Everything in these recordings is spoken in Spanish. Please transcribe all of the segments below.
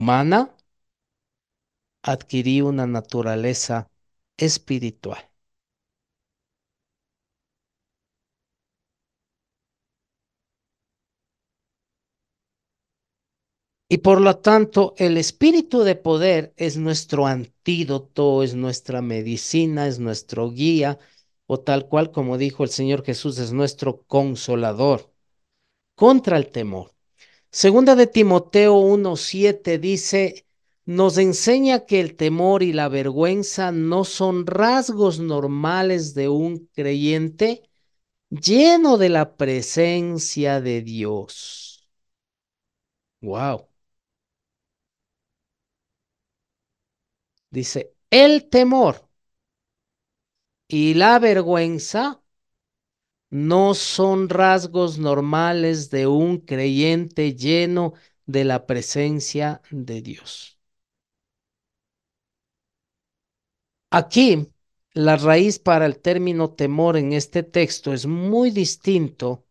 humana, adquirí una naturaleza espiritual. Y por lo tanto, el espíritu de poder es nuestro antídoto, es nuestra medicina, es nuestro guía, o tal cual como dijo el Señor Jesús, es nuestro consolador contra el temor. Segunda de Timoteo 1:7 dice, nos enseña que el temor y la vergüenza no son rasgos normales de un creyente lleno de la presencia de Dios. Wow. Dice, el temor y la vergüenza no son rasgos normales de un creyente lleno de la presencia de Dios. Aquí, la raíz para el término temor en este texto es muy distinto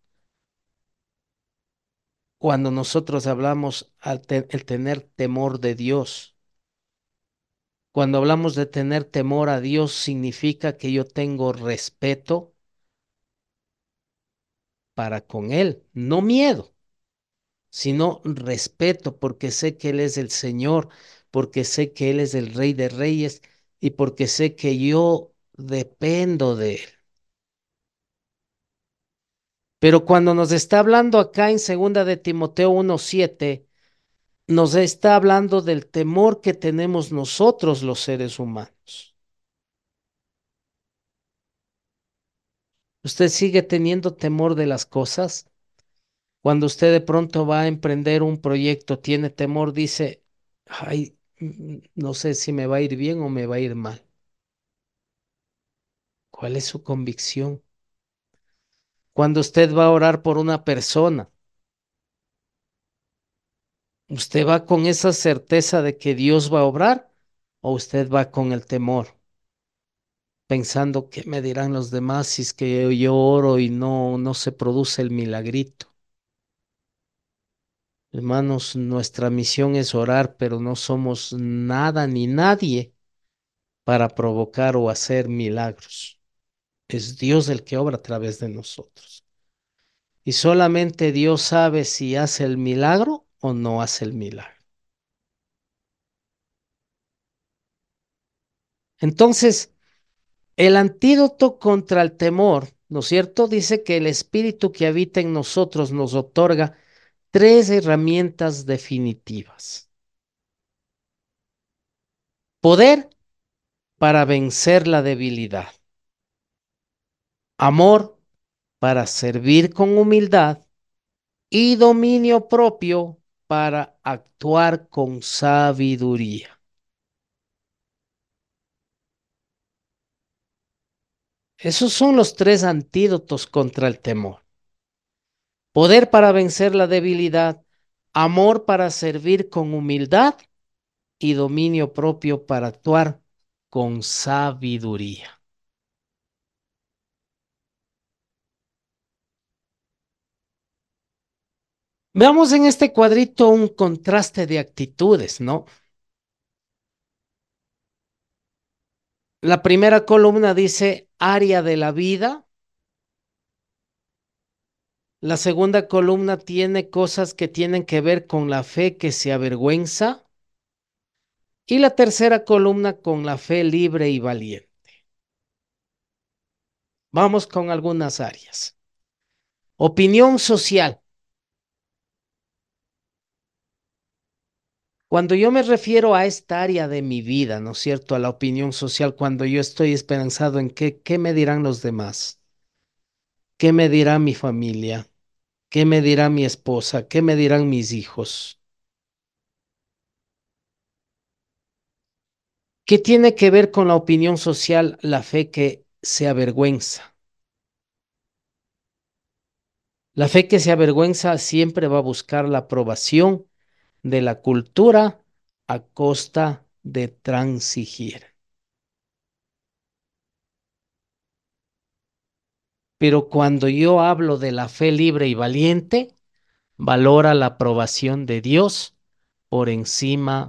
cuando nosotros hablamos el tener temor de Dios. Cuando hablamos de tener temor a Dios, significa que yo tengo respeto para con Él, no miedo, sino respeto porque sé que Él es el Señor, porque sé que Él es el Rey de Reyes y porque sé que yo dependo de Él. Pero cuando nos está hablando acá en segunda de Timoteo 1:7, nos está hablando del temor que tenemos nosotros los seres humanos. ¿Usted sigue teniendo temor de las cosas? Cuando usted de pronto va a emprender un proyecto, tiene temor, dice, ay, no sé si me va a ir bien o me va a ir mal. ¿Cuál es su convicción? Cuando usted va a orar por una persona, ¿usted va con esa certeza de que Dios va a obrar o usted va con el temor, pensando qué me dirán los demás si es que yo oro y no se produce el milagrito? Hermanos, nuestra misión es orar, pero no somos nada ni nadie para provocar o hacer milagros. Es Dios el que obra a través de nosotros. Y solamente Dios sabe si hace el milagro o no hace el milagro. Entonces, el antídoto contra el temor, ¿no es cierto? Dice que el espíritu que habita en nosotros nos otorga tres herramientas definitivas. Poder para vencer la debilidad. Amor para servir con humildad y dominio propio para actuar con sabiduría. Esos son los tres antídotos contra el temor. Poder para vencer la debilidad, amor para servir con humildad y dominio propio para actuar con sabiduría. Veamos en este cuadrito un contraste de actitudes, ¿no? La primera columna dice área de la vida. La segunda columna tiene cosas que tienen que ver con la fe que se avergüenza. Y la tercera columna con la fe libre y valiente. Vamos con algunas áreas. Opinión social. Cuando yo me refiero a esta área de mi vida, ¿no es cierto? A la opinión social, cuando yo estoy esperanzado en qué me dirán los demás, qué me dirá mi familia, qué me dirá mi esposa, qué me dirán mis hijos. ¿Qué tiene que ver con la opinión social la fe que se avergüenza? La fe que se avergüenza siempre va a buscar la aprobación de la cultura a costa de transigir. Pero cuando yo hablo de la fe libre y valiente, valora la aprobación de Dios por encima